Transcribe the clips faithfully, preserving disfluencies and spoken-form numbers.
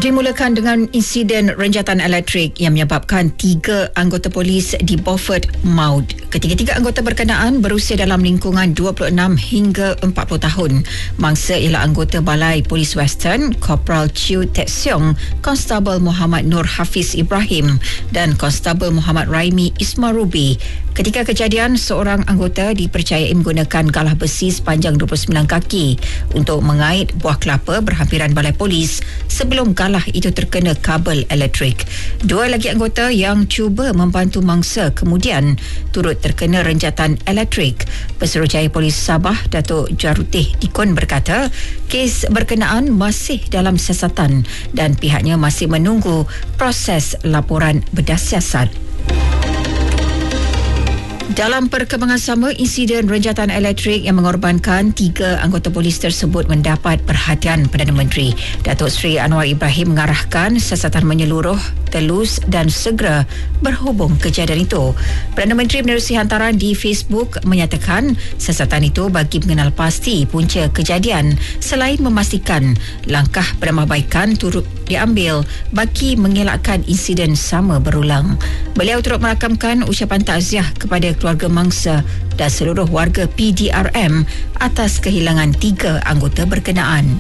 Dimulakan dengan insiden renjatan elektrik yang menyebabkan tiga anggota polis di Beaufort maut. Ketiga-tiga anggota berkenaan berusia dalam lingkungan dua puluh enam hingga empat puluh tahun. Mangsa ialah anggota Balai Polis Western, Korporal Chiu Tek Siong, Konstabel Muhammad Nur Hafiz Ibrahim dan Konstabel Muhammad Raimi Ismarubi. Ketika kejadian, seorang anggota dipercayai menggunakan galah besi sepanjang dua puluh sembilan kaki untuk mengait buah kelapa berhampiran balai polis sebelum galah itu terkena kabel elektrik. Dua lagi anggota yang cuba membantu mangsa kemudian turut terkena renjatan elektrik. Pesuruhjaya Polis Sabah, Datuk Jarutih Dikon berkata, kes berkenaan masih dalam siasatan dan pihaknya masih menunggu proses laporan berdasar. Dalam perkembangan sama, insiden renjatan elektrik yang mengorbankan tiga anggota polis tersebut mendapat perhatian Perdana Menteri. Datuk Seri Anwar Ibrahim mengarahkan siasatan menyeluruh, telus dan segera berhubung kejadian itu. Perdana Menteri menerusi hantaran di Facebook menyatakan siasatan itu bagi mengenal pasti punca kejadian selain memastikan langkah penambahbaikan turut diambil bagi mengelakkan insiden sama berulang. Beliau turut merakamkan ucapan takziah kepada keluarga mangsa dan seluruh warga P D R M atas kehilangan tiga anggota berkenaan.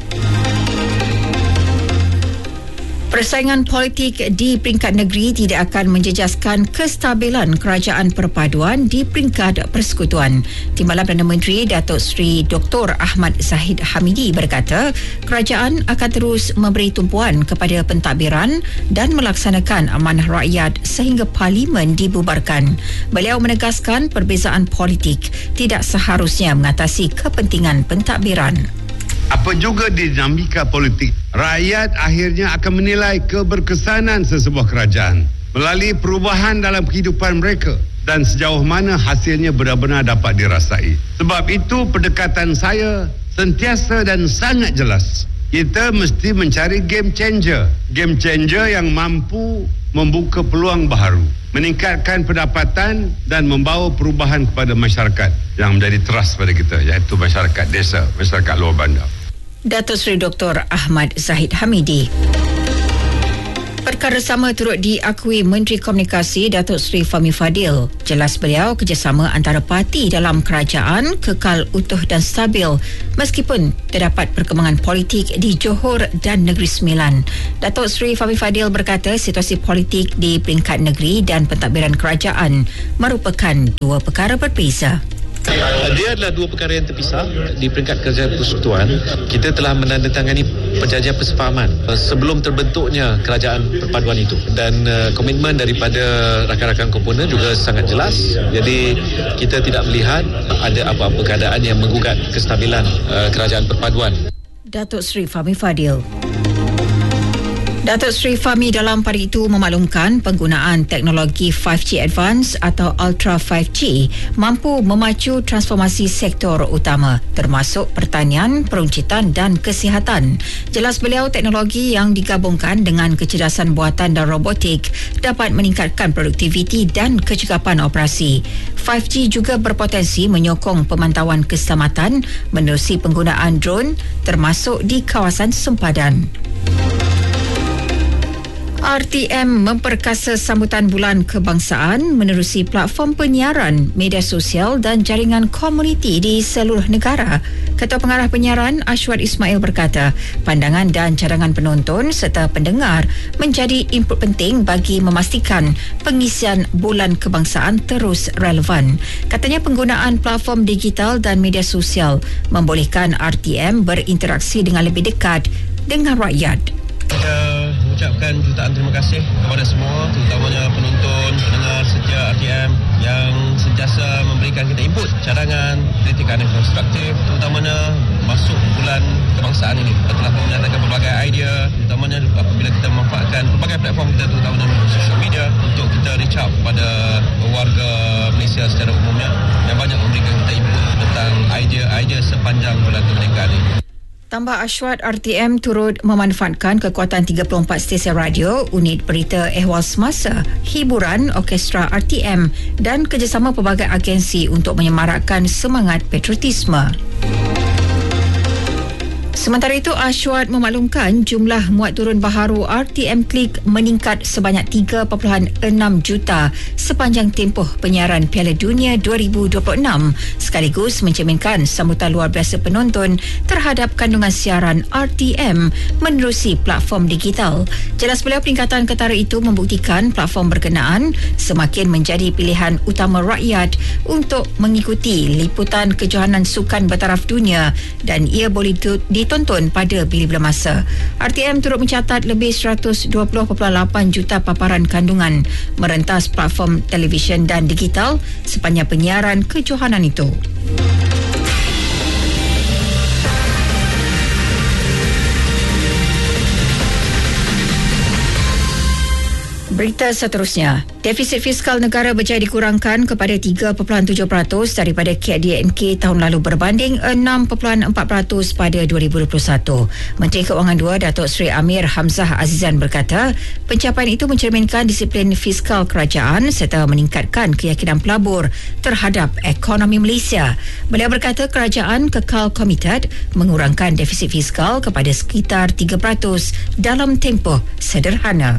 Persaingan politik di peringkat negeri tidak akan menjejaskan kestabilan kerajaan perpaduan di peringkat persekutuan. Timbalan Perdana Menteri Datuk Seri Doktor Ahmad Zahid Hamidi berkata, kerajaan akan terus memberi tumpuan kepada pentadbiran dan melaksanakan amanah rakyat sehingga parlimen dibubarkan. Beliau menegaskan perbezaan politik tidak seharusnya mengatasi kepentingan pentadbiran. Apa juga dinamika politik, rakyat akhirnya akan menilai keberkesanan sesebuah kerajaan melalui perubahan dalam kehidupan mereka dan sejauh mana hasilnya benar-benar dapat dirasai. Sebab itu pendekatan saya sentiasa dan sangat jelas. Kita mesti mencari game changer. Game changer yang mampu membuka peluang baharu, meningkatkan pendapatan dan membawa perubahan kepada masyarakat yang menjadi trust pada kita, iaitu masyarakat desa, masyarakat luar bandar. Datuk Seri Doktor Ahmad Zahid Hamidi. Perkara sama turut diakui Menteri Komunikasi Datuk Seri Fahmi Fadil. Jelas beliau, kerjasama antara parti dalam kerajaan kekal utuh dan stabil meskipun terdapat perkembangan politik di Johor dan Negeri Sembilan. Datuk Seri Fahmi Fadil berkata situasi politik di peringkat negeri dan pentadbiran kerajaan merupakan dua perkara berbeza. Dia adalah dua perkara yang terpisah. Di peringkat kerajaan persekutuan, kita telah menandatangani perjanjian persefahaman sebelum terbentuknya kerajaan perpaduan itu, dan uh, komitmen daripada rakan-rakan komponen juga sangat jelas. Jadi kita tidak melihat ada apa-apa keadaan yang menggugat kestabilan uh, kerajaan perpaduan. Datuk Seri Fahmi Fadil. Datuk Seri Fahmi dalam pada itu memaklumkan penggunaan teknologi lima G Advance atau Ultra lima G mampu memacu transformasi sektor utama termasuk pertanian, peruncitan dan kesihatan. Jelas beliau, teknologi yang digabungkan dengan kecerdasan buatan dan robotik dapat meningkatkan produktiviti dan kecekapan operasi. lima G juga berpotensi menyokong pemantauan keselamatan menerusi penggunaan drone termasuk di kawasan sempadan. R T M memperkasa sambutan Bulan Kebangsaan menerusi platform penyiaran, media sosial dan jaringan komuniti di seluruh negara. Ketua Pengarah Penyiaran Ashwat Ismail berkata, pandangan dan cadangan penonton serta pendengar menjadi input penting bagi memastikan pengisian Bulan Kebangsaan terus relevan. Katanya penggunaan platform digital dan media sosial membolehkan R T M berinteraksi dengan lebih dekat dengan rakyat. Saya mengucapkan jutaan terima kasih kepada semua, terutamanya penonton, pendengar setia R T M yang sentiasa memberikan kita input, cadangan, kritikan yang konstruktif, terutamanya masuk bulan kebangsaan ini. Kita telah menyatakan berbagai idea, terutamanya apabila kita memanfaatkan berbagai platform kita, terutamanya social media, untuk kita reach out kepada warga Malaysia secara umumnya yang banyak memberikan kita input tentang idea-idea sepanjang bulan kemerdekaan ini. Tambah Ashwat, R T M turut memanfaatkan kekuatan tiga puluh empat stesen radio, unit berita ehwal semasa, hiburan, orkestra R T M dan kerjasama pelbagai agensi untuk menyemarakkan semangat patriotisme. Sementara itu, Ashwat memaklumkan jumlah muat turun baharu R T M Klik meningkat sebanyak tiga perpuluhan enam juta sepanjang tempoh penyiaran Piala Dunia dua ribu dua puluh enam, sekaligus mencerminkan sambutan luar biasa penonton terhadap kandungan siaran R T M menerusi platform digital. Jelas beliau, peningkatan ketara itu membuktikan platform berkenaan semakin menjadi pilihan utama rakyat untuk mengikuti liputan kejohanan sukan bertaraf dunia dan ia boleh di ditonton pada bila-bila masa. R T M turut mencatat lebih seratus dua puluh perpuluhan lapan juta paparan kandungan merentas platform televisyen dan digital sepanjang penyiaran kejohanan itu. Berita seterusnya, defisit fiskal negara berjaya dikurangkan kepada tiga perpuluhan tujuh peratus daripada K D N K tahun lalu berbanding enam perpuluhan empat peratus pada dua ribu dua puluh satu. Menteri Keuangan dua Datuk Seri Amir Hamzah Azizan berkata, pencapaian itu mencerminkan disiplin fiskal kerajaan serta meningkatkan keyakinan pelabur terhadap ekonomi Malaysia. Beliau berkata kerajaan kekal komited mengurangkan defisit fiskal kepada sekitar tiga peratus dalam tempoh sederhana.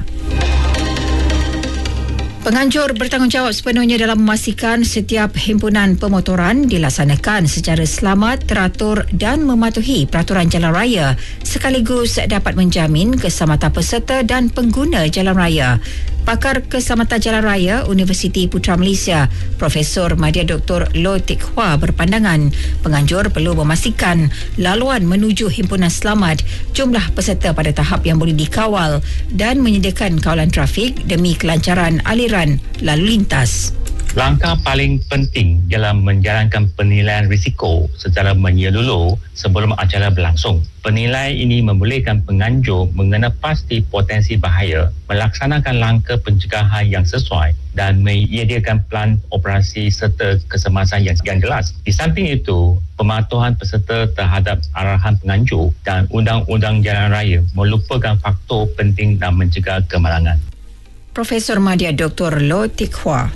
Penganjur bertanggungjawab sepenuhnya dalam memastikan setiap himpunan pemotoran dilaksanakan secara selamat, teratur dan mematuhi peraturan jalan raya sekaligus dapat menjamin keselamatan peserta dan pengguna jalan raya. Pakar Keselamatan Jalan Raya Universiti Putra Malaysia, Profesor Madya Doktor Loh Teck Hwa berpandangan penganjur perlu memastikan laluan menuju himpunan selamat, jumlah peserta pada tahap yang boleh dikawal dan menyediakan kawalan trafik demi kelancaran aliran lalu lintas. Langkah paling penting dalam menjalankan penilaian risiko secara menyeluruh sebelum acara berlangsung. Penilaian ini membolehkan penganjur mengenal pasti potensi bahaya, melaksanakan langkah pencegahan yang sesuai dan menyediakan plan operasi serta kesemasan yang, yang jelas. Di samping itu, pematuhan peserta terhadap arahan penganjur dan undang-undang jalan raya melupakan faktor penting dalam mencegah kemalangan. Profesor Madya Doktor Loh Teck Hwa.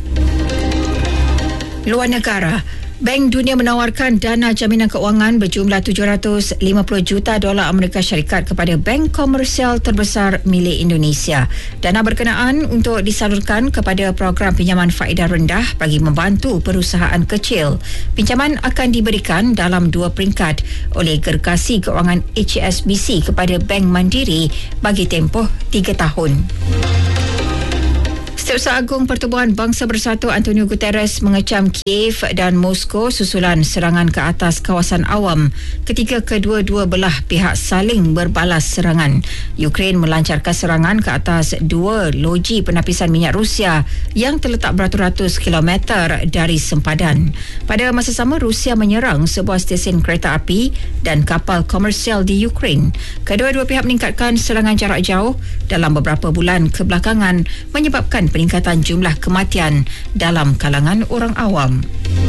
Luar negara, Bank Dunia menawarkan dana jaminan keuangan berjumlah tujuh ratus lima puluh juta dolar Amerika Syarikat kepada bank komersial terbesar milik Indonesia. Dana berkenaan untuk disalurkan kepada program pinjaman faedah rendah bagi membantu perusahaan kecil. Pinjaman akan diberikan dalam dua peringkat oleh Gergasi Keuangan H S B C kepada Bank Mandiri bagi tempoh tiga tahun. Setiausaha Agung Pertubuhan Bangsa Bersatu Antonio Guterres mengecam Kiev dan Moskow susulan serangan ke atas kawasan awam ketika kedua-dua belah pihak saling berbalas serangan. Ukraine melancarkan serangan ke atas dua loji penapisan minyak Rusia yang terletak beratus-ratus kilometer dari sempadan. Pada masa sama, Rusia menyerang sebuah stesen kereta api dan kapal komersial di Ukraine. Kedua-dua pihak meningkatkan serangan jarak jauh dalam beberapa bulan kebelakangan menyebabkan peningkatan jumlah kematian dalam kalangan orang awam.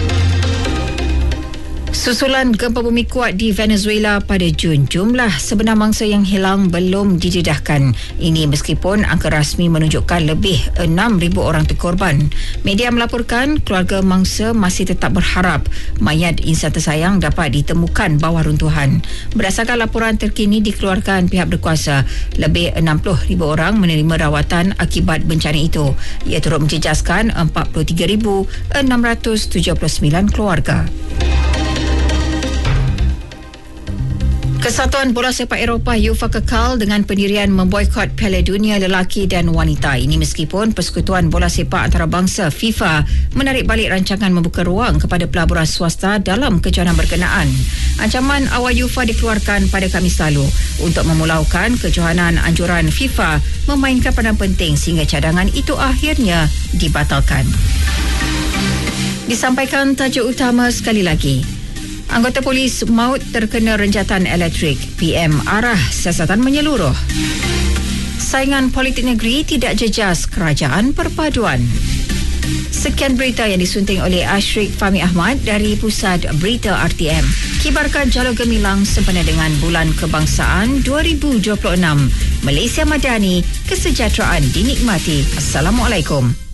Susulan gempa bumi kuat di Venezuela pada Jun, jumlah sebenar mangsa yang hilang belum didedahkan. Ini meskipun angka rasmi menunjukkan lebih enam ribu orang terkorban. Media melaporkan keluarga mangsa masih tetap berharap mayat insan tersayang dapat ditemukan bawah runtuhan. Berdasarkan laporan terkini dikeluarkan pihak berkuasa, lebih enam puluh ribu orang menerima rawatan akibat bencana itu. Ia turut menjejaskan empat puluh tiga ribu enam ratus tujuh puluh sembilan keluarga. Kesatuan Bola Sepak Eropah UEFA kekal dengan pendirian memboikot Piala Dunia lelaki dan wanita. Ini meskipun Persekutuan Bola Sepak Antarabangsa FIFA menarik balik rancangan membuka ruang kepada pelaburan swasta dalam kejohanan berkenaan. Ancaman awal UEFA dikeluarkan pada Khamis lalu untuk memulaukan kejohanan anjuran FIFA memainkan peranan penting sehingga cadangan itu akhirnya dibatalkan. Disampaikan tajuk utama sekali lagi. Anggota polis maut terkena renjatan elektrik. P M arah siasatan menyeluruh. Saingan politik negeri tidak jejas kerajaan perpaduan. Sekian berita yang disunting oleh Ashrik Fahmi Ahmad dari Pusat Berita R T M. Kibarkan jalur gemilang sempena dengan Bulan Kebangsaan dua ribu dua puluh enam. Malaysia Madani, kesejahteraan dinikmati. Assalamualaikum.